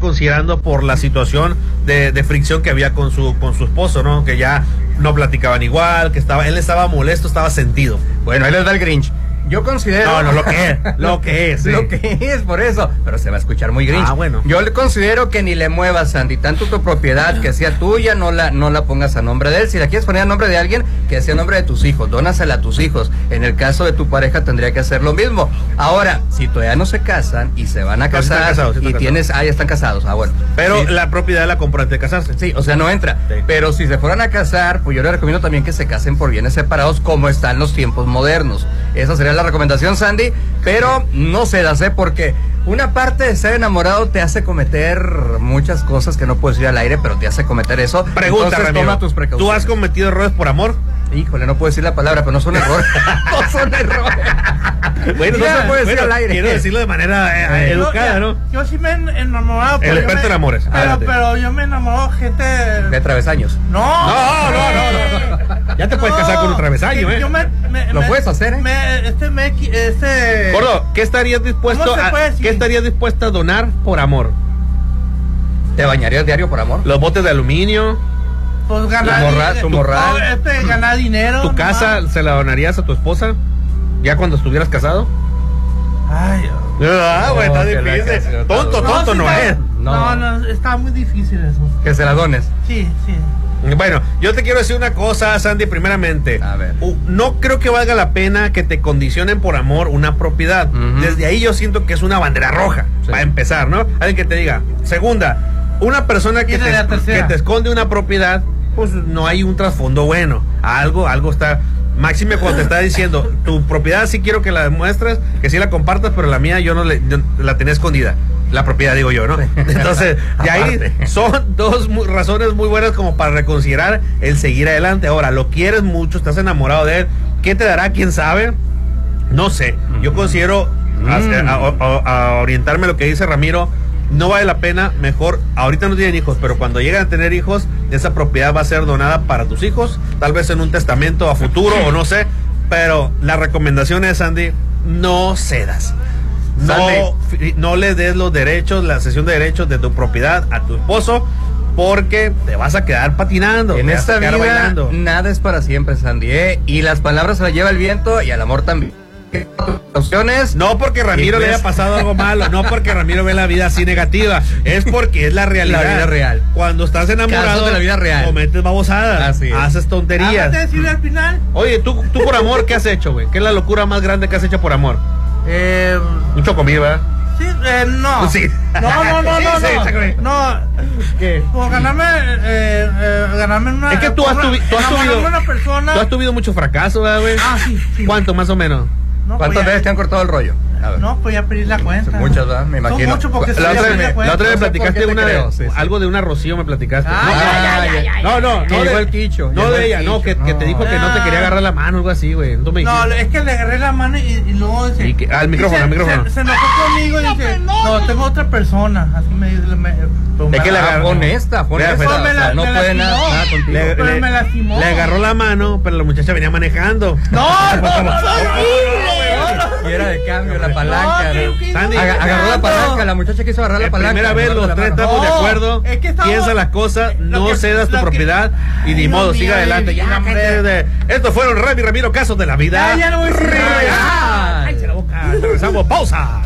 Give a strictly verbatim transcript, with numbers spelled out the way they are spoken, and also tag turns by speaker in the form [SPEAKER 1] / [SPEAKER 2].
[SPEAKER 1] reconsiderando por la situación de, de fricción que había con su con su esposo, ¿no? Que ya no platicaban igual, que estaba él estaba molesto, estaba sentido.
[SPEAKER 2] Bueno, ahí les da el Grinch. Yo considero...
[SPEAKER 1] No, no, lo que es, lo que es. Sí.
[SPEAKER 2] Lo que es, por eso. Pero se va a escuchar muy Grinch.
[SPEAKER 1] Ah, bueno.
[SPEAKER 2] Yo le considero que ni le muevas, Sandy. Tanto tu propiedad, que sea tuya, no la, no la pongas a nombre de él. Si la quieres poner a nombre de alguien, que sea a nombre de tus hijos. Dónasela a tus hijos. En el caso de tu pareja, tendría que hacer lo mismo. Ahora, si todavía no se casan y se van a casar...
[SPEAKER 1] Están casados, sí están
[SPEAKER 2] y
[SPEAKER 1] casados.
[SPEAKER 2] tienes... Ah, ya están casados. Ah, bueno.
[SPEAKER 1] Pero
[SPEAKER 2] sí.
[SPEAKER 1] La propiedad la compró antes de casarse.
[SPEAKER 2] Sí, o sea, no entra.
[SPEAKER 1] Sí.
[SPEAKER 2] Pero si se fueran a casar, pues yo les recomiendo también que se casen por bienes separados, como están los tiempos modernos. Esa sería la recomendación, Sandy. Pero no cedas, ¿eh? Porque una parte de ser enamorado te hace cometer muchas cosas que no puedes ir al aire, pero te hace cometer eso.
[SPEAKER 1] Pregunta,
[SPEAKER 2] Entonces,
[SPEAKER 1] Ramiro,
[SPEAKER 2] toma tus precauciones.
[SPEAKER 1] ¿tú has cometido errores por amor?
[SPEAKER 2] Híjole, no puedo decir la palabra, pero no son errores. No son errores.
[SPEAKER 1] Bueno,
[SPEAKER 2] no
[SPEAKER 1] ya,
[SPEAKER 2] se puede decir
[SPEAKER 1] bueno,
[SPEAKER 2] al aire.
[SPEAKER 1] Quiero decirlo de manera eh,
[SPEAKER 3] Yo-
[SPEAKER 1] educada,
[SPEAKER 3] yo,
[SPEAKER 1] ¿no?
[SPEAKER 3] Yo sí me he enamorado. pero
[SPEAKER 1] El
[SPEAKER 3] yo
[SPEAKER 1] experto
[SPEAKER 3] me-
[SPEAKER 1] en amores.
[SPEAKER 3] Pero,
[SPEAKER 1] Adelante.
[SPEAKER 3] pero yo me he enamorado de gente.
[SPEAKER 2] De travesaños.
[SPEAKER 3] No.
[SPEAKER 1] No, no, no, no. Ya te puedes casar con un travesaño, ¿eh?
[SPEAKER 3] Yo me, me-
[SPEAKER 2] Lo
[SPEAKER 3] me-
[SPEAKER 2] puedes hacer, ¿eh?
[SPEAKER 3] Me, este me, este.
[SPEAKER 1] Gordo, ¿qué estarías dispuesto
[SPEAKER 3] ¿Cómo se
[SPEAKER 1] a,
[SPEAKER 3] puede decir?
[SPEAKER 1] ¿qué estarías dispuesto a donar por amor?
[SPEAKER 2] ¿Te bañarías diario por amor?
[SPEAKER 1] Los botes de aluminio,
[SPEAKER 3] Pues ganar.
[SPEAKER 2] Tu morral, tu morral.
[SPEAKER 3] no, este, ganar dinero.
[SPEAKER 1] tu casa,
[SPEAKER 3] nomás.
[SPEAKER 1] ¿se la donarías a tu esposa? ¿Ya cuando estuvieras casado?
[SPEAKER 3] Ay,
[SPEAKER 1] Ah, güey,
[SPEAKER 2] No,
[SPEAKER 1] está
[SPEAKER 2] que la
[SPEAKER 1] difícil.
[SPEAKER 2] canción,
[SPEAKER 1] Tonto,
[SPEAKER 2] no,
[SPEAKER 1] tonto
[SPEAKER 3] sí
[SPEAKER 1] no
[SPEAKER 3] está-
[SPEAKER 1] es.
[SPEAKER 3] No,
[SPEAKER 2] No.
[SPEAKER 3] no, está muy difícil eso.
[SPEAKER 2] Que se la dones.
[SPEAKER 3] Sí, sí.
[SPEAKER 1] Bueno, yo te quiero decir una cosa, Sandy, primeramente.
[SPEAKER 2] A ver.
[SPEAKER 1] Uh, no creo que valga la pena que te condicionen por amor una propiedad.
[SPEAKER 2] Ujú.
[SPEAKER 1] Desde ahí yo siento que es una bandera roja,
[SPEAKER 2] Sí.
[SPEAKER 1] para empezar, ¿no? Alguien que te diga. Segunda, una persona que
[SPEAKER 3] Y de
[SPEAKER 1] te,
[SPEAKER 3] la tercera.
[SPEAKER 1] que te esconde una propiedad, pues no hay un trasfondo bueno. Algo, algo está... Máxime cuando te está diciendo, tu propiedad sí quiero que la demuestres, que sí la compartas, pero la mía yo no le, yo la tenía escondida. La propiedad, digo yo, ¿no? Entonces, de ahí
[SPEAKER 2] Aparte.
[SPEAKER 1] son dos mu- razones muy buenas como para reconsiderar el seguir adelante. Ahora, lo quieres mucho, estás enamorado de él. ¿Qué te dará? ¿Quién sabe? No sé. Yo considero
[SPEAKER 2] Mm.
[SPEAKER 1] a, a- a- a orientarme a lo que dice Ramiro. No vale la pena, mejor, ahorita no tienen hijos, pero cuando lleguen a tener hijos, esa propiedad va a ser donada para tus hijos, tal vez en un testamento a futuro o no sé, pero la recomendación es, Andy, no cedas. No, fi- no le des los derechos, la cesión de derechos de tu propiedad a tu esposo, porque te vas a quedar patinando.
[SPEAKER 2] En
[SPEAKER 1] te vas
[SPEAKER 2] esta
[SPEAKER 1] a quedar
[SPEAKER 2] vida
[SPEAKER 1] bailando.
[SPEAKER 2] nada es para siempre, Sandy, ¿eh? Y las palabras se las lleva el viento y al amor también. Opciones.
[SPEAKER 1] No porque Ramiro
[SPEAKER 2] Y
[SPEAKER 1] le
[SPEAKER 2] pues-
[SPEAKER 1] haya pasado algo malo, no porque Ramiro ve la vida así negativa, es porque es la realidad.
[SPEAKER 2] La vida real.
[SPEAKER 1] Cuando estás enamorado,
[SPEAKER 2] Casos de la vida real.
[SPEAKER 1] cometes babosadas,
[SPEAKER 2] Así es.
[SPEAKER 1] haces tonterías.
[SPEAKER 3] Antes de decirle al final.
[SPEAKER 1] Oye, tú, tú por amor, ¿qué has hecho, güey? ¿Qué es la locura más grande que has hecho por amor?
[SPEAKER 3] Eh,
[SPEAKER 1] Mucho comida, ¿verdad?
[SPEAKER 3] sí, eh, no.
[SPEAKER 1] Sí.
[SPEAKER 3] No, no, no,
[SPEAKER 1] Sí,
[SPEAKER 3] no.
[SPEAKER 1] sí,
[SPEAKER 3] no.
[SPEAKER 1] sácame.
[SPEAKER 3] No.
[SPEAKER 1] ¿Qué?
[SPEAKER 3] Por ganarme, eh, eh, ganarme una.
[SPEAKER 1] Es que tú has,
[SPEAKER 3] una-
[SPEAKER 1] tuvi- tú has
[SPEAKER 3] enamorarme
[SPEAKER 1] tuvido,
[SPEAKER 3] de una persona.
[SPEAKER 1] tú has tuvido mucho fracaso, ¿verdad, güey?
[SPEAKER 3] Ah, sí, sí.
[SPEAKER 1] ¿Cuánto más o menos?
[SPEAKER 3] No,
[SPEAKER 2] ¿Cuántas
[SPEAKER 3] pues ya-
[SPEAKER 2] veces te han cortado el rollo? A ver.
[SPEAKER 3] No, pues ya pedí la cuenta.
[SPEAKER 2] Muchas, ¿verdad? Me
[SPEAKER 3] Son
[SPEAKER 2] imagino.
[SPEAKER 3] mucho porque
[SPEAKER 1] La
[SPEAKER 3] sí, ya
[SPEAKER 1] otra,
[SPEAKER 3] pedí la
[SPEAKER 1] vez,
[SPEAKER 3] cuenta.
[SPEAKER 1] la otra vez
[SPEAKER 2] No sé por
[SPEAKER 1] platicaste
[SPEAKER 2] qué te
[SPEAKER 1] una de,
[SPEAKER 2] creo, sí, sí.
[SPEAKER 1] algo de una Rocío, me platicaste.
[SPEAKER 3] Ah,
[SPEAKER 1] no,
[SPEAKER 3] ya,
[SPEAKER 1] no,
[SPEAKER 3] ya, ya, ya,
[SPEAKER 1] no, no,
[SPEAKER 2] Que
[SPEAKER 1] no,
[SPEAKER 2] llegó
[SPEAKER 1] de,
[SPEAKER 2] el quicho,
[SPEAKER 1] no
[SPEAKER 2] llegó
[SPEAKER 1] de
[SPEAKER 2] el
[SPEAKER 1] ella, no, que,
[SPEAKER 2] quicho.
[SPEAKER 1] que te dijo que no te quería agarrar la mano, algo así, güey. Tú me
[SPEAKER 3] No,
[SPEAKER 1] dijiste.
[SPEAKER 3] es que le agarré la mano y, y luego dice,
[SPEAKER 1] Y que- al micrófono,
[SPEAKER 3] y se,
[SPEAKER 1] al micrófono.
[SPEAKER 3] Se, se enojó conmigo y dice, no, tengo otra persona. Así me dice. Me, pues
[SPEAKER 1] Es que le
[SPEAKER 2] Ah,
[SPEAKER 1] agarró-
[SPEAKER 2] honesta, honesta.
[SPEAKER 1] Pues,
[SPEAKER 2] o
[SPEAKER 3] me
[SPEAKER 2] sea,
[SPEAKER 3] la-
[SPEAKER 2] no
[SPEAKER 3] me
[SPEAKER 2] puede
[SPEAKER 3] lastimó.
[SPEAKER 2] nada, nada contigo.
[SPEAKER 1] Le,
[SPEAKER 3] Pero
[SPEAKER 1] le-
[SPEAKER 3] me lastimó.
[SPEAKER 1] le agarró la mano, pero la muchacha venía manejando.
[SPEAKER 3] No, no, no, no, no,
[SPEAKER 2] Y era de cambio, la palanca.
[SPEAKER 3] No,
[SPEAKER 2] ¿no?
[SPEAKER 3] que- que-
[SPEAKER 1] Sandy,
[SPEAKER 2] Aga- agarró la palanca, la muchacha quiso agarrar la
[SPEAKER 1] Eh,
[SPEAKER 2] palanca.
[SPEAKER 1] primera vez
[SPEAKER 2] agarró
[SPEAKER 1] los
[SPEAKER 2] la
[SPEAKER 1] tres
[SPEAKER 2] mano.
[SPEAKER 1] estamos de
[SPEAKER 3] No,
[SPEAKER 1] acuerdo.
[SPEAKER 3] es que estamos-
[SPEAKER 1] Piensa las cosas,
[SPEAKER 3] lo
[SPEAKER 1] no
[SPEAKER 3] que-
[SPEAKER 1] cedas tu
[SPEAKER 3] lo que-
[SPEAKER 1] propiedad y ni
[SPEAKER 3] Ay,
[SPEAKER 1] modo,
[SPEAKER 3] Dios
[SPEAKER 1] siga
[SPEAKER 3] mío,
[SPEAKER 1] adelante.
[SPEAKER 3] ya,
[SPEAKER 1] Ya,
[SPEAKER 3] hombre.
[SPEAKER 1] cállate de- Estos fueron Remy Ramiro, casos de la vida.
[SPEAKER 3] Ya, ya no voy a decir nada.
[SPEAKER 1] Real. Cállate la boca. Regresamos, pausa.